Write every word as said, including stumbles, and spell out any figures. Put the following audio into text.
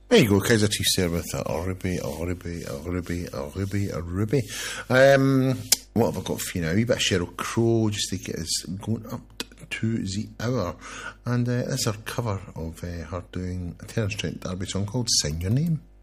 There you go, Kaiser Chiefs there with a Ruby, a Ruby, a Ruby, a Ruby, a Ruby. Um, what have I got for you now? A wee bit of Sheryl Crow just to get us going up to the hour. And uh, this is our cover of uh, her doing a Terence Trent D'Arby song called Sign Your Name.